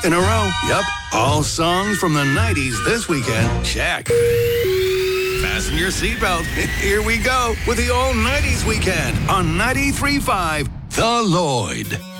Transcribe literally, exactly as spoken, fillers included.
in a row. Yep, all songs from the nineties this weekend. Check. Fasten your seatbelt. Here we go with the all nineties weekend on ninety-three point five The Lloyd.